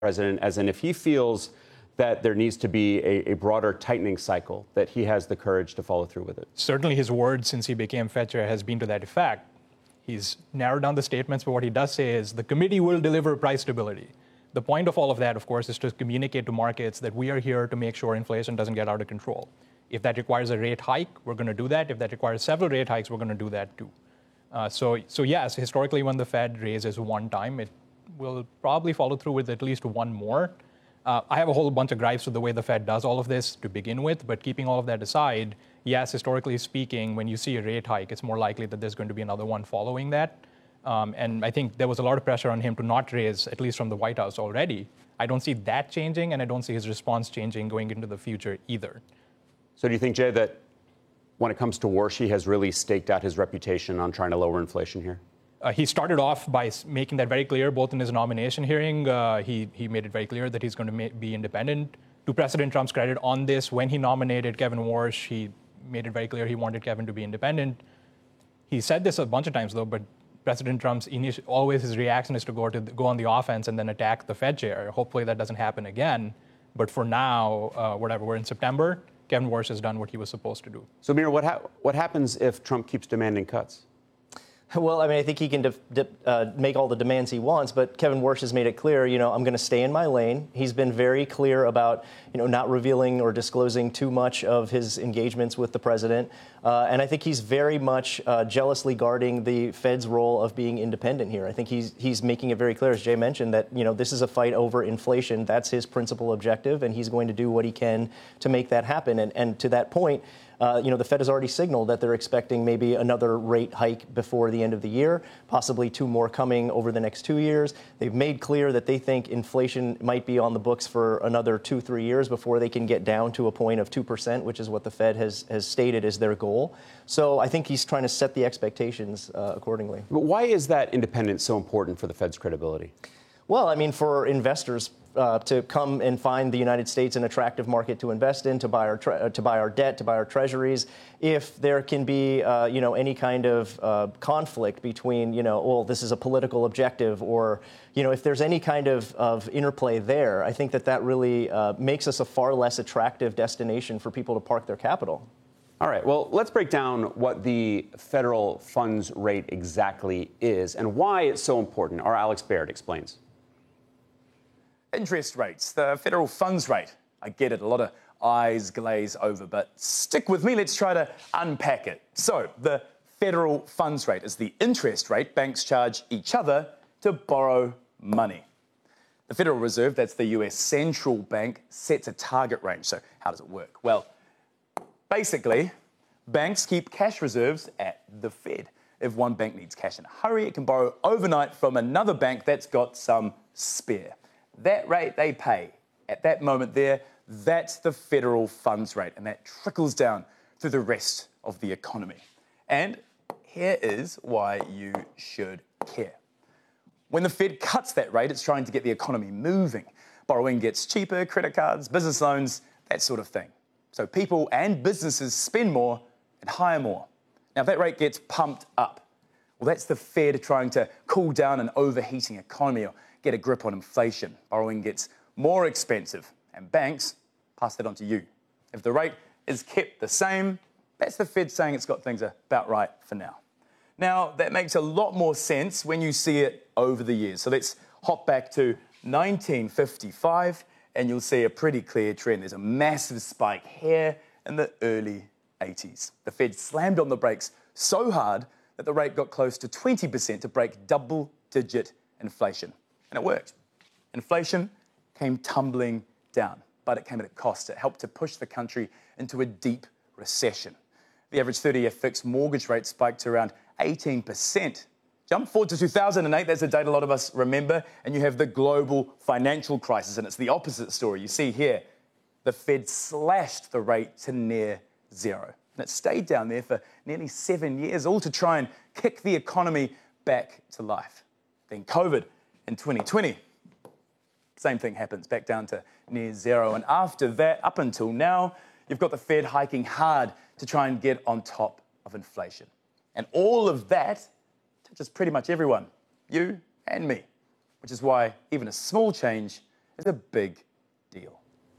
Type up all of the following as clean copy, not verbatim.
president, as in if he feels that there needs to be a broader tightening cycle, that he has the courage to follow through with it? Certainly his word since he became Fed chair has been to that effect. He's narrowed down the statements, but what he does say is the committee will deliver price stability. The point of all of that, of course, is to communicate to markets that we are here to make sure inflation doesn't get out of control. If that requires a rate hike, we're going to do that. If that requires several rate hikes, we're going to do that too. So yes, historically, when the Fed raises one time, it will probably follow through with at least one more. I have a whole bunch of gripes with the way the Fed does all of this to begin with, but keeping all of that aside, yes, historically speaking, when you see a rate hike, it's more likely that there's going to be another one following that. And I think there was a lot of pressure on him to not raise, at least from the White House already. I don't see that changing, and I don't see his response changing going into the future either. So do you think, Jay, that when it comes to Warsh, he has really staked out his reputation on trying to lower inflation here? He started off by making that very clear, both in his nomination hearing. He made it very clear that he's going to be independent. To President Trump's credit on this, when he nominated Kevin Warsh, he made it very clear he wanted Kevin to be independent. He said this a bunch of times, though, but President Trump's always his reaction is to go on the offense and then attack the Fed chair. Hopefully that doesn't happen again. But for now, we're in September, Kevin Warsh has done what he was supposed to do. So, Mira, what happens if Trump keeps demanding cuts? Well, I mean, I think he can make all the demands he wants, but Kevin Warsh has made it clear, I'm going to stay in my lane. He's been very clear about, not revealing or disclosing too much of his engagements with the president. And I think he's very much jealously guarding the Fed's role of being independent here. I think he's making it very clear, as Jay mentioned, that, this is a fight over inflation. That's his principal objective, and he's going to do what he can to make that happen. And to that point, the Fed has already signaled that they're expecting maybe another rate hike before the end of the year, possibly two more coming over the next 2 years. They've made clear that they think inflation might be on the books for another 2-3 years before they can get down to a point of 2%, which is what the Fed has stated as their goal. So I think he's trying to set the expectations accordingly. But why is that independence so important for the Fed's credibility? Well, I mean, for investors to come and find the United States an attractive market to invest in, to buy our debt, to buy our treasuries, if there can be, any kind of conflict between, this is a political objective, or, if there's any kind of interplay there, I think that really makes us a far less attractive destination for people to park their capital. All right, well, let's break down what the federal funds rate exactly is and why it's so important. Our Alex Baird explains. Interest rates, the federal funds rate. I get it, a lot of eyes glaze over, but stick with me, let's try to unpack it. So, the federal funds rate is the interest rate banks charge each other to borrow money. The Federal Reserve, that's the US central bank, sets a target range. So, how does it work? Well, basically, banks keep cash reserves at the Fed. If one bank needs cash in a hurry, it can borrow overnight from another bank that's got some spare. That rate they pay at that moment there, that's the federal funds rate, and that trickles down through the rest of the economy. And here is why you should care. When the Fed cuts that rate, it's trying to get the economy moving. Borrowing gets cheaper, credit cards, business loans, that sort of thing. So people and businesses spend more and hire more. Now, if that rate gets pumped up, well, that's the Fed trying to cool down an overheating economy or get a grip on inflation. Borrowing gets more expensive, and banks pass that on to you. If the rate is kept the same, that's the Fed saying it's got things about right for now. Now, that makes a lot more sense when you see it over the years. So let's hop back to 1955, and you'll see a pretty clear trend. There's a massive spike here in the early 80s. The Fed slammed on the brakes so hard that the rate got close to 20% to break double-digit inflation. And it worked. Inflation came tumbling down, but it came at a cost. It helped to push the country into a deep recession. The average 30-year fixed mortgage rate spiked to around 18%. Jump forward to 2008, that's a date a lot of us remember, and you have the global financial crisis, and it's the opposite story. You see here, the Fed slashed the rate to near zero. And it stayed down there for nearly 7 years, all to try and kick the economy back to life. Then COVID in 2020, same thing happens, back down to near zero. And after that, up until now, you've got the Fed hiking hard to try and get on top of inflation. And all of that touches pretty much everyone, you and me, which is why even a small change is a big deal.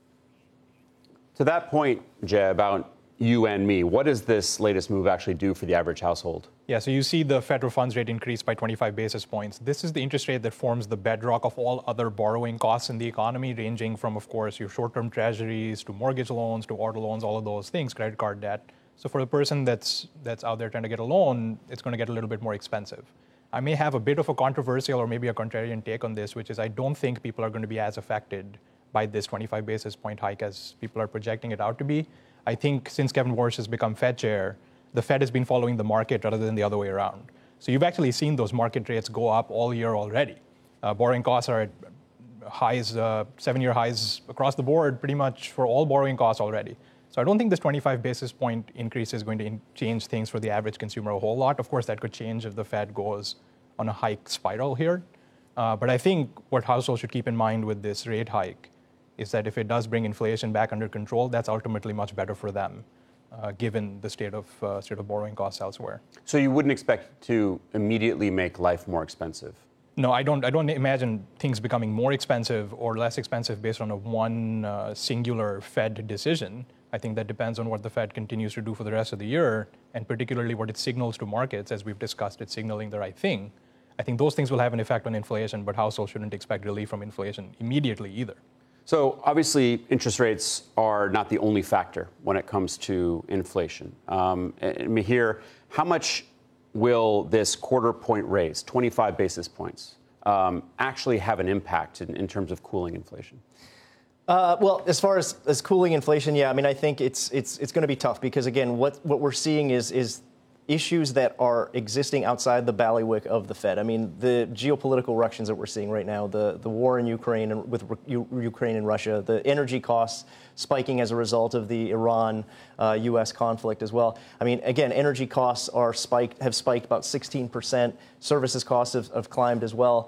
To that point, Jay, about you and me, what does this latest move actually do for the average household? Yeah, so you see the federal funds rate increase by 25 basis points. This is the interest rate that forms the bedrock of all other borrowing costs in the economy, ranging from, of course, your short-term treasuries to mortgage loans to auto loans, all of those things, credit card debt. So for the person that's out there trying to get a loan, it's going to get a little bit more expensive. I may have a bit of a controversial or maybe a contrarian take on this, which is I don't think people are going to be as affected by this 25 basis point hike as people are projecting it out to be. I think since Kevin Warsh has become Fed chair, the Fed has been following the market rather than the other way around. So you've actually seen those market rates go up all year already. Borrowing costs are at highs, 7-year highs across the board, pretty much for all borrowing costs already. So I don't think this 25 basis point increase is going to change things for the average consumer a whole lot. Of course, that could change if the Fed goes on a hike spiral here. But I think what households should keep in mind with this rate hike is that if it does bring inflation back under control, that's ultimately much better for them, given the state of borrowing costs elsewhere. So you wouldn't expect to immediately make life more expensive? No, I don't imagine things becoming more expensive or less expensive based on a one singular Fed decision. I think that depends on what the Fed continues to do for the rest of the year, and particularly what it signals to markets. As we've discussed, it's signaling the right thing. I think those things will have an effect on inflation, but households shouldn't expect relief from inflation immediately either. So obviously, interest rates are not the only factor when it comes to inflation. Mihir, how much will this quarter point raise, 25 basis points, actually have an impact in terms of cooling inflation? Well, as far as cooling inflation, yeah, I mean, I think it's going to be tough because, again, what we're seeing is issues that are existing outside the bailiwick of the Fed. I mean, the geopolitical ructions that we're seeing right now, the war in Ukraine and with Ukraine and Russia, the energy costs spiking as a result of the Iran-U.S. conflict as well. I mean, again, energy costs have spiked about 16%. Services costs have climbed as well.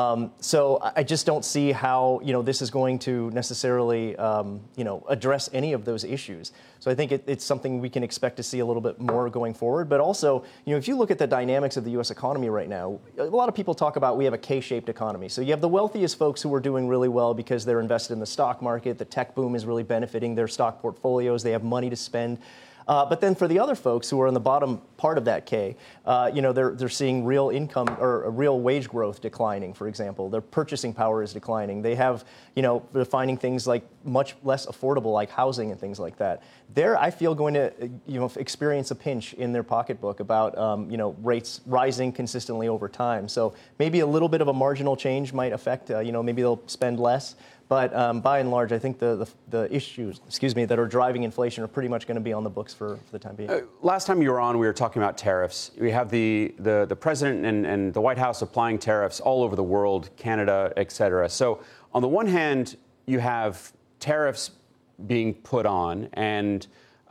So I just don't see how, this is going to necessarily, address any of those issues. So I think it's something we can expect to see a little bit more going forward. But also, if you look at the dynamics of the U.S. economy right now, a lot of people talk about we have a K-shaped economy. So you have the wealthiest folks who are doing really well because they're invested in the stock market. The tech boom is really benefiting their stock portfolios. They have money to spend. But then for the other folks who are in the bottom part of that K, they're seeing real income or real wage growth declining, for example. Their purchasing power is declining. They have, they're finding things like much less affordable, like housing and things like that. They're, I feel, going to, experience a pinch in their pocketbook about, rates rising consistently over time. So maybe a little bit of a marginal change might affect, maybe they'll spend less. But by and large, I think the issues, that are driving inflation are pretty much going to be on the books for the time being. Last time you were on, we were talking about tariffs. We have the president and the White House applying tariffs all over the world, Canada, et cetera. So on the one hand, you have tariffs being put on, and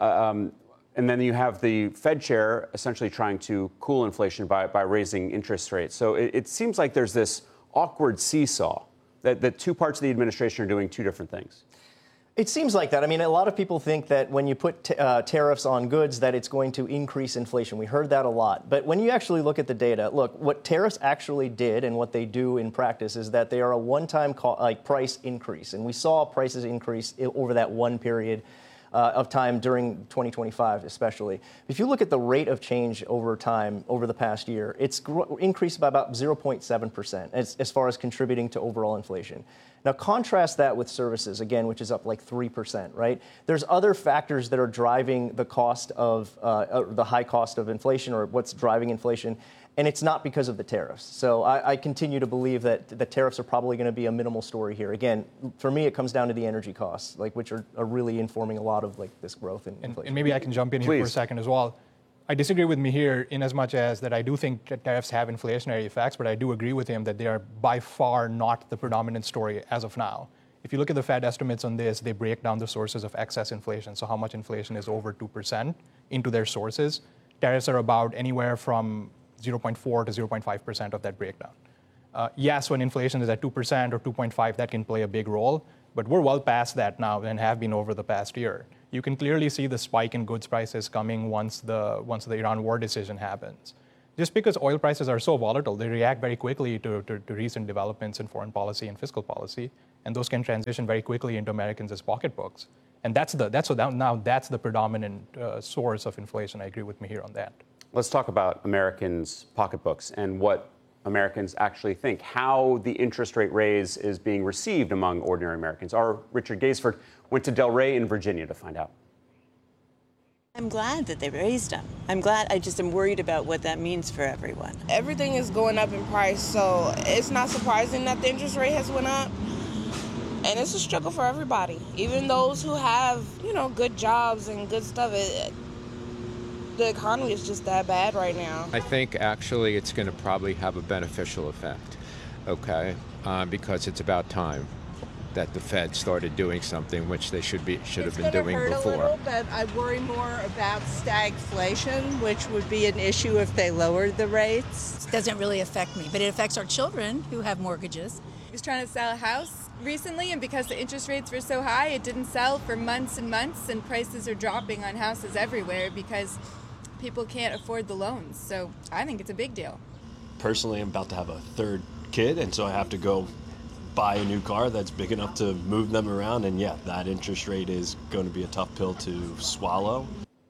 then you have the Fed chair essentially trying to cool inflation by raising interest rates. So it seems like there's this awkward seesaw. That two parts of the administration are doing two different things. It seems like that. I mean, a lot of people think that when you put tariffs on goods, that it's going to increase inflation. We heard that a lot. But when you actually look at the data, look, what tariffs actually did and what they do in practice is that they are a one-time price increase. And we saw prices increase over that one period of time during 2025, especially. If you look at the rate of change over time, over the past year, it's increased by about 0.7% as far as contributing to overall inflation. Now, contrast that with services, again, which is up like 3%, right? There's other factors that are driving the cost of the high cost of inflation, or what's driving inflation. And it's not because of the tariffs. So I continue to believe that the tariffs are probably going to be a minimal story here. Again, for me, it comes down to the energy costs, which are really informing a lot of this growth in inflation. And maybe I can jump in here for a second as well. I disagree with Mihir in as much as that I do think that tariffs have inflationary effects, but I do agree with him that they are by far not the predominant story as of now. If you look at the Fed estimates on this, they break down the sources of excess inflation, so how much inflation is over 2%, into their sources. Tariffs are about anywhere from 0.4 to 0.5% of that breakdown. Yes, when inflation is at 2% or 2.5, that can play a big role, but we're well past that now and have been over the past year. You can clearly see the spike in goods prices coming once the Iran war decision happens. Just because oil prices are so volatile, they react very quickly to recent developments in foreign policy and fiscal policy. and those can transition very quickly into Americans' pocketbooks. And that's the predominant source of inflation. I agree with Mihir on that. Let's talk about Americans' pocketbooks and what Americans actually think, how the interest rate raise is being received among ordinary Americans. Our Richard Gaisford went to Delray in Virginia to find out. I'm glad that they raised them. I'm glad. I just am worried about what that means for everyone. Everything is going up in price, so it's not surprising that the interest rate has went up. And it's a struggle for everybody, even those who have, good jobs and good stuff. The economy is just that bad right now. I think actually it's going to probably have a beneficial effect, okay, because it's about time that the Fed started doing something which they should have been doing before. It's going to hurt a little, but I worry more about stagflation, which would be an issue if they lowered the rates. It doesn't really affect me, but it affects our children who have mortgages. He was trying to sell a house recently, and because the interest rates were so high, it didn't sell for months and months, and prices are dropping on houses everywhere because people can't afford the loans. So I think it's a big deal. Personally, I'm about to have a third kid, and so I have to go buy a new car that's big enough to move them around, and yeah, that interest rate is going to be a tough pill to swallow.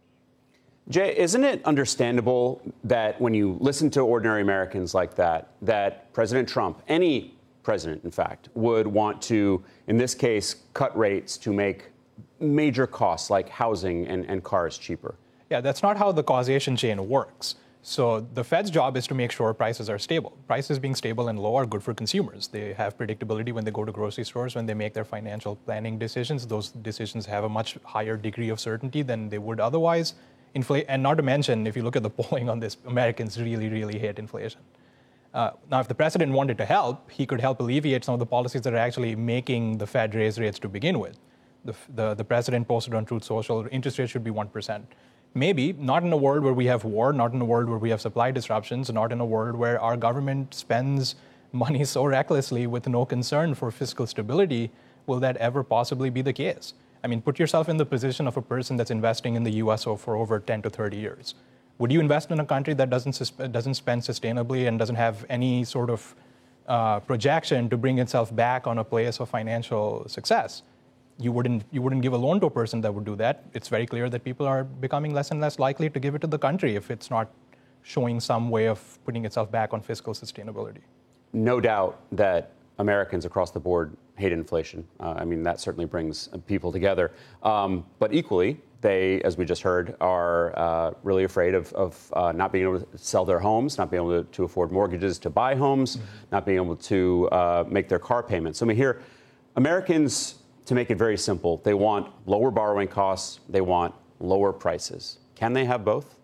Jay, isn't it understandable that when you listen to ordinary Americans like that President Trump, any president, in fact, would want to, in this case, cut rates to make major costs like housing and cars cheaper? Yeah, that's not how the causation chain works. So the Fed's job is to make sure prices are stable. Prices being stable and low are good for consumers. They have predictability when they go to grocery stores, when they make their financial planning decisions. Those decisions have a much higher degree of certainty than they would otherwise. And not to mention, if you look at the polling on this, Americans really, really hate inflation. Now, if the president wanted to help, he could help alleviate some of the policies that are actually making the Fed raise rates to begin with. The president posted on Truth Social, interest rates should be 1%. Maybe not in a world where we have war, not in a world where we have supply disruptions, not in a world where our government spends money so recklessly with no concern for fiscal stability, will that ever possibly be the case? I mean, put yourself in the position of a person that's investing in the U.S. for over 10 to 30 years. Would you invest in a country that doesn't spend sustainably and doesn't have any sort of projection to bring itself back on a place of financial success? You wouldn't give a loan to a person that would do that. It's very clear that people are becoming less and less likely to give it to the country if it's not showing some way of putting itself back on fiscal sustainability. No doubt that Americans across the board hate inflation. I mean, that certainly brings people together. But equally, they, as we just heard, are really afraid of not being able to sell their homes, not being able to afford mortgages to buy homes, not being able to make their car payments. So, Mihir, Americans, to make it very simple, they want lower borrowing costs, they want lower prices. Can they have both?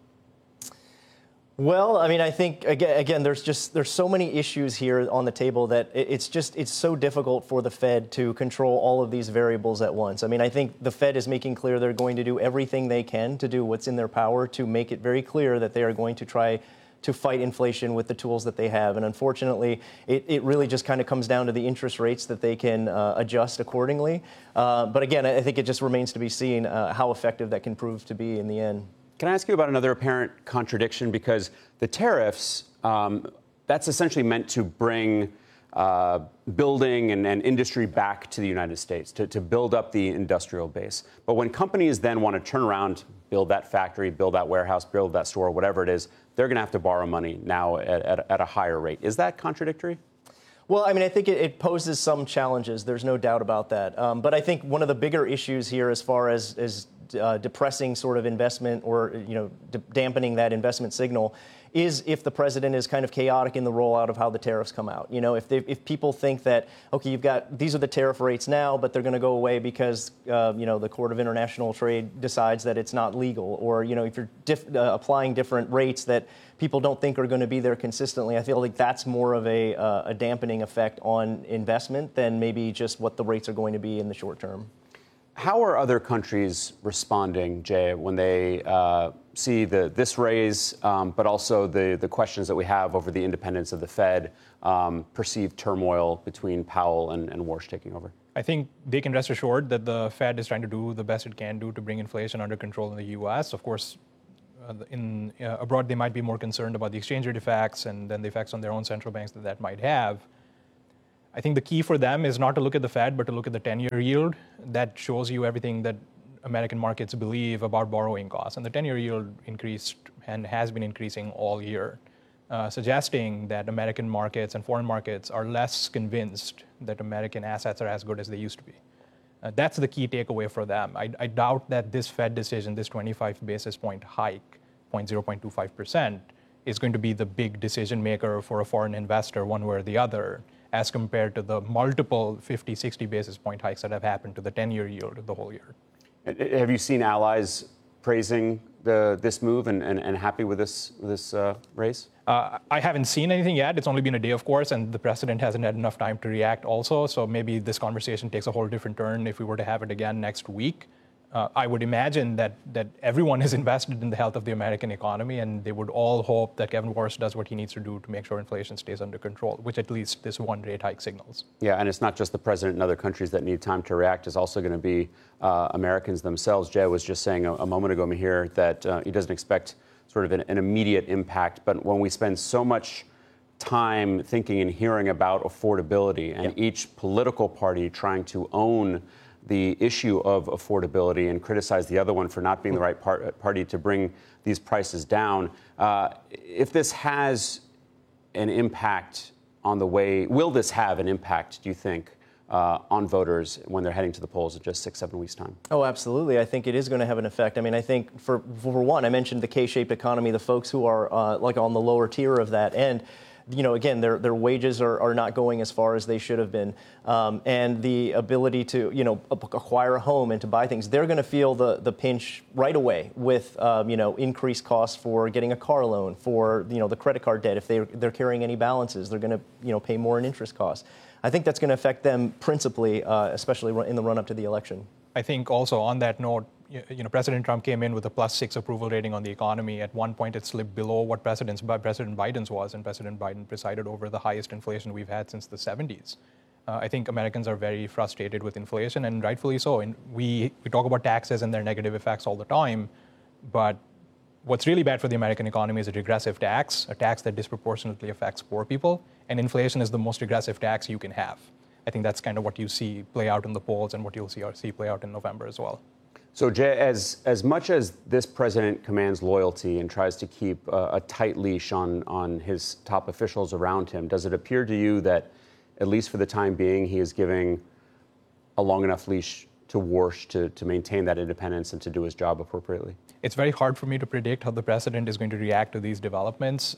Well, I mean, I think, again, there's so many issues here on the table that it's so difficult for the Fed to control all of these variables at once. I mean, I think the Fed is making clear they're going to do everything they can to do what's in their power to make it very clear that they are going to try to fight inflation with the tools that they have. And unfortunately, it really just kind of comes down to the interest rates that they can adjust accordingly. But again, I think it just remains to be seen how effective that can prove to be in the end. Can I ask you about another apparent contradiction? Because the tariffs, that's essentially meant to bring building and industry back to the United States, to build up the industrial base. But when companies then want to turn around, build that factory, build that warehouse, build that store, whatever it is, they're going to have to borrow money now at a higher rate. Is that contradictory? Well, I mean, I think it poses some challenges. There's no doubt about that. But I think one of the bigger issues here as far as depressing sort of investment or, dampening that investment signal is if the president is kind of chaotic in the rollout of how the tariffs come out. If people think that, okay, these are the tariff rates now, but they're going to go away because, the Court of International Trade decides that it's not legal, or, if you're applying different rates that people don't think are going to be there consistently, I feel like that's more of a dampening effect on investment than maybe just what the rates are going to be in the short term. How are other countries responding, Jay, when they see this raise, but also the questions that we have over the independence of the Fed, perceived turmoil between Powell and Warsh taking over? I think they can rest assured that the Fed is trying to do the best it can do to bring inflation under control in the U.S. Of course, abroad they might be more concerned about the exchange rate effects and then the effects on their own central banks that might have. I think the key for them is not to look at the Fed, but to look at the 10-year yield. That shows you everything that American markets believe about borrowing costs. And the 10-year yield increased and has been increasing all year, suggesting that American markets and foreign markets are less convinced that American assets are as good as they used to be. That's the key takeaway for them. I doubt that this Fed decision, this 25 basis point hike, 0.25%, is going to be the big decision maker for a foreign investor one way or the other, as compared to the multiple 50, 60 basis point hikes that have happened to the 10-year yield the whole year. Have you seen allies praising this move and happy with this raise? I haven't seen anything yet. It's only been a day, of course, and the president hasn't had enough time to react also. So maybe this conversation takes a whole different turn if we were to have it again next week. I would imagine that everyone is invested in the health of the American economy, and they would all hope that Kevin Warsh does what he needs to do to make sure inflation stays under control, which at least this one rate hike signals. Yeah, and it's not just the president and other countries that need time to react. It's also going to be Americans themselves. Jay was just saying a moment ago here that he doesn't expect sort of an immediate impact, but when we spend so much time thinking and hearing about affordability and each political party trying to own the issue of affordability and criticize the other one for not being the right party to bring these prices down. If this has an impact on the way, will this have an impact, do you think, on voters when they're heading to the polls in just 6-7 weeks' time? Oh, absolutely. I think it is going to have an effect. I mean, I think for one, I mentioned the K-shaped economy, the folks who are like on the lower tier of that end. You know, again, their wages are not going as far as they should have been. And the ability to, acquire a home and to buy things, they're going to feel the pinch right away with, increased costs for getting a car loan, for, the credit card debt. If they're carrying any balances, they're going to, pay more in interest costs. I think that's going to affect them principally, especially in the run-up to the election. I think also on that note, President Trump came in with a +6 approval rating on the economy. At one point, it slipped below what President Biden's was, and President Biden presided over the highest inflation we've had since the 70s. I think Americans are very frustrated with inflation, and rightfully so. And we talk about taxes and their negative effects all the time, but what's really bad for the American economy is a regressive tax, a tax that disproportionately affects poor people, and inflation is the most regressive tax you can have. I think that's kind of what you see play out in the polls and what you'll see play out in November as well. So, Jay, as much as this president commands loyalty and tries to keep a tight leash on his top officials around him, does it appear to you that, at least for the time being, he is giving a long enough leash to Warsh to maintain that independence and to do his job appropriately? It's very hard for me to predict how the president is going to react to these developments.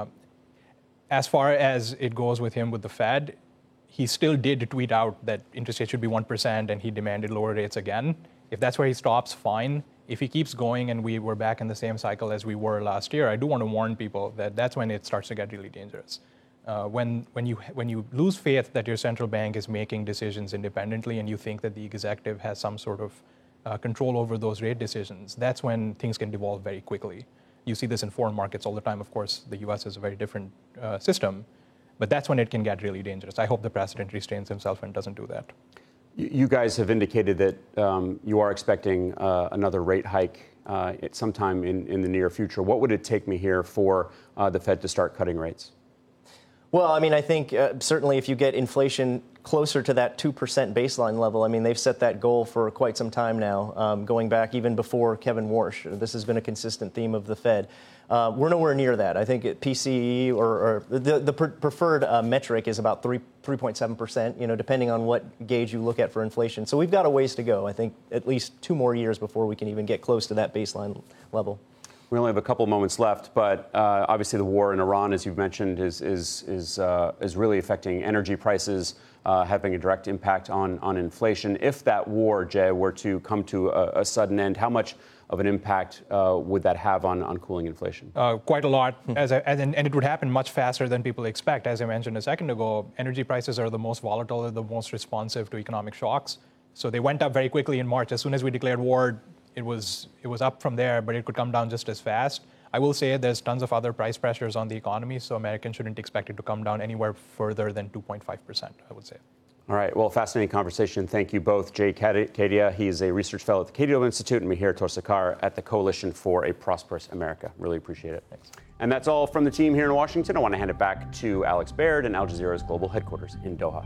As far as it goes with him with the Fed, he still did tweet out that interest rates should be 1%, and he demanded lower rates again. If that's where he stops, fine. If he keeps going and we were back in the same cycle as we were last year, I do want to warn people that that's when it starts to get really dangerous. When you lose faith that your central bank is making decisions independently and you think that the executive has some sort of control over those rate decisions, that's when things can devolve very quickly. You see this in foreign markets all the time. Of course, the U.S. is a very different system, but that's when it can get really dangerous. I hope the president restrains himself and doesn't do that. You guys have indicated that you are expecting another rate hike at sometime in the near future. What would it take me here for the Fed to start cutting rates? Well, I mean, I think certainly if you get inflation closer to that 2% baseline level, I mean, they've set that goal for quite some time now, going back even before Kevin Warsh. This has been a consistent theme of the Fed. We're nowhere near that. I think PCE or the preferred metric is about 3.7%, depending on what gauge you look at for inflation. So we've got a ways to go. I think at least 2 more years before we can even get close to that baseline level. We only have a couple moments left, but obviously the war in Iran, as you've mentioned, is really affecting energy prices, having a direct impact on inflation. If that war, Jay, were to come to a sudden end, how much of an impact would that have on cooling inflation? Quite a lot, and it would happen much faster than people expect. As I mentioned a second ago, energy prices are the most volatile and the most responsive to economic shocks. So they went up very quickly in March. As soon as we declared war, it was up from there, but it could come down just as fast. I will say there's tons of other price pressures on the economy, so Americans shouldn't expect it to come down anywhere further than 2.5%, I would say. All right. Well, fascinating conversation. Thank you both. Jay Kedia, he's a research fellow at the Cato Institute, and Mihir Torsakar at the Coalition for a Prosperous America. Really appreciate it. Thanks. And that's all from the team here in Washington. I want to hand it back to Alex Baird and Al Jazeera's global headquarters in Doha.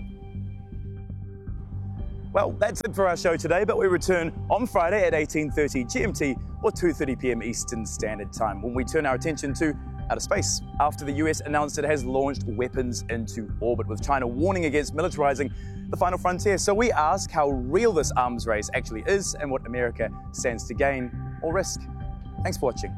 Well, that's it for our show today, but we return on Friday at 18:30 GMT or 2:30 p.m. Eastern Standard Time when we turn our attention to outer space after the US announced it has launched weapons into orbit, with China warning against militarizing the final frontier. So we ask how real this arms race actually is and what America stands to gain or risk. Thanks for watching.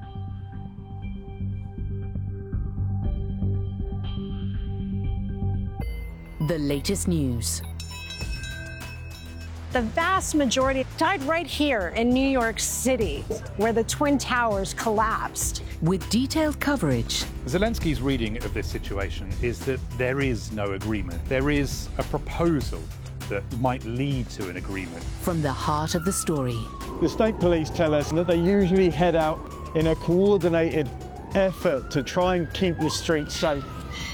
The latest news. The vast majority died right here in New York City, where the Twin Towers collapsed. With detailed coverage. Zelensky's reading of this situation is that there is no agreement. There is a proposal that might lead to an agreement. From the heart of the story. The state police tell us that they usually head out in a coordinated effort to try and keep the streets safe.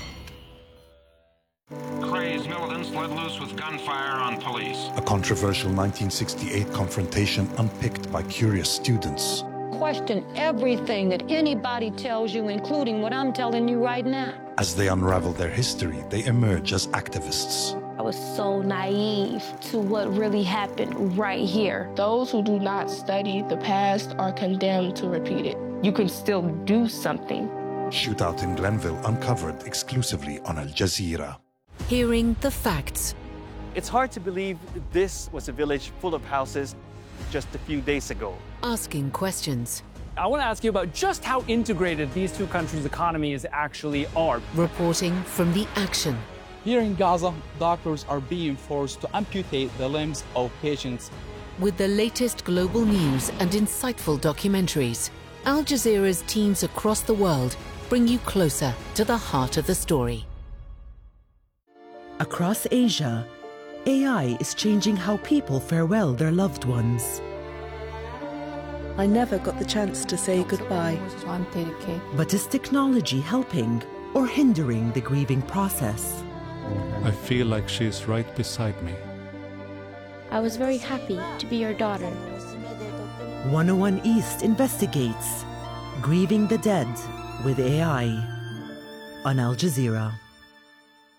Crazed militants let loose with gunfire on police. A controversial 1968 confrontation unpicked by curious students. Question everything that anybody tells you, including what I'm telling you right now. As they unravel their history, they emerge as activists. I was so naive to what really happened right here. Those who do not study the past are condemned to repeat it. You can still do something. Shootout in Glenville uncovered exclusively on Al Jazeera. Hearing the facts. It's hard to believe this was a village full of houses just a few days ago. Asking questions. I want to ask you about just how integrated these two countries' economies actually are. Reporting from the action. Here in Gaza, doctors are being forced to amputate the limbs of patients. With the latest global news and insightful documentaries, Al Jazeera's teams across the world bring you closer to the heart of the story. Across Asia, AI is changing how people farewell their loved ones. I never got the chance to say goodbye. But is technology helping or hindering the grieving process? I feel like she is right beside me. I was very happy to be your daughter. 101 East investigates Grieving the Dead with AI on Al Jazeera.